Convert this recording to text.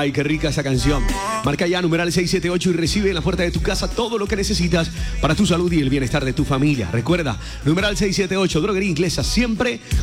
Ay, qué rica esa canción. Marca ya numeral 678 y recibe en la puerta de tu casa todo lo que necesitas para tu salud y el bienestar de tu familia. Recuerda, numeral 678, droguería inglesa, siempre